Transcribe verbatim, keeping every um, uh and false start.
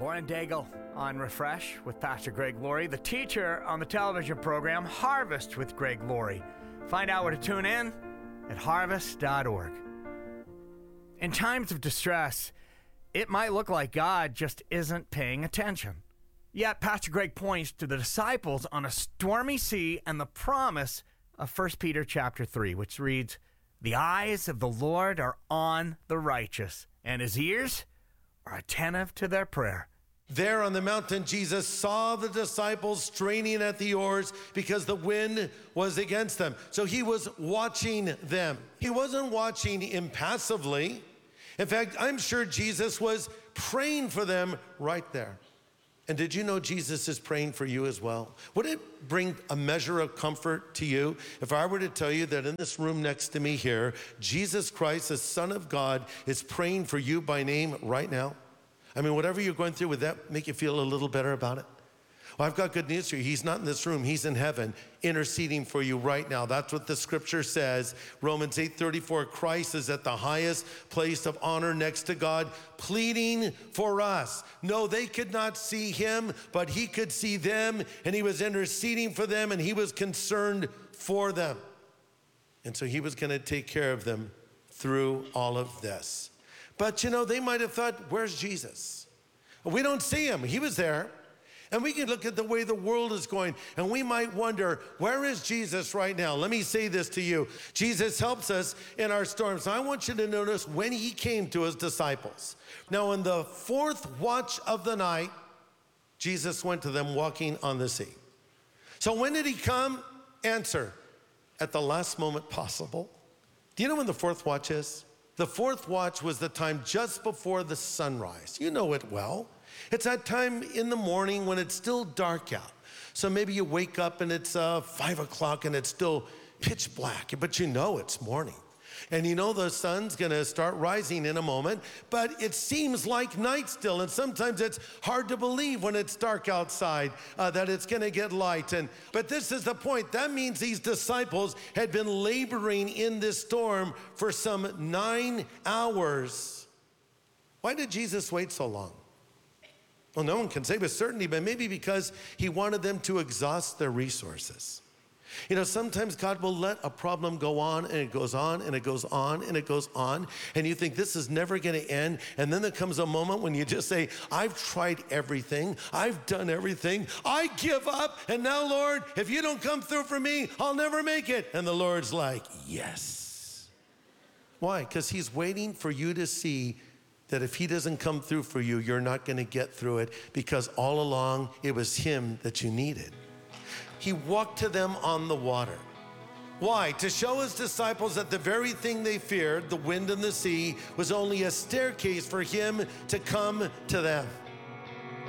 Lauren Daigle on Refresh with Pastor Greg Laurie, the teacher on the television program Harvest with Greg Laurie. Find out where to tune in at harvest dot org. In times of distress, it might look like God just isn't paying attention. Yet Pastor Greg points to the disciples on a stormy sea and the promise of First Peter chapter three, which reads, "The eyes of the Lord are on the righteous, and his ears are attentive to their prayer." There on the mountain, Jesus saw the disciples straining at the oars because the wind was against them. So he was watching them. He wasn't watching impassively. In fact, I'm sure Jesus was praying for them right there. And did you know Jesus is praying for you as well? Would it bring a measure of comfort to you if I were to tell you that in this room next to me here, Jesus Christ, the Son of God, is praying for you by name right now? I mean, whatever you're going through, would that make you feel a little better about it? Well, I've got good news for you. He's not in this room. He's in heaven interceding for you right now. That's what the scripture says. Romans eight thirty-four, Christ is at the highest place of honor next to God, pleading for us. No, they could not see him, but he could see them, and he was interceding for them, and he was concerned for them. And so he was going to take care of them through all of this. But, you know, they might have thought, where's Jesus? We don't see him. He was there. And we can look at the way the world is going, and we might wonder, where is Jesus right now? Let me say this to you. Jesus helps us in our storms. Now, I want you to notice when he came to his disciples. Now, in the fourth watch of the night, Jesus went to them walking on the sea. So when did he come? Answer, at the last moment possible. Do you know when the fourth watch is? The fourth watch was the time just before the sunrise. You know it well. It's that time in the morning when it's still dark out. So maybe you wake up and it's uh, five o'clock and it's still pitch black, but you know it's morning. And you know the sun's gonna start rising in a moment, but it seems like night still. And sometimes it's hard to believe when it's dark outside uh, that it's gonna get light. And But this is the point. That means these disciples had been laboring in this storm for some nine hours. Why did Jesus wait so long? Well, no one can say with certainty, but maybe because he wanted them to exhaust their resources. You know, sometimes God will let a problem go on and it goes on and it goes on and it goes on. And you think this is never going to end. And then there comes a moment when you just say, I've tried everything. I've done everything. I give up. And now, Lord, if you don't come through for me, I'll never make it. And the Lord's like, yes. Why? Because he's waiting for you to see that if he doesn't come through for you, you're not going to get through it, because all along it was him that you needed. He walked to them on the water. Why? To show his disciples that the very thing they feared, the wind and the sea, was only a staircase for him to come to them.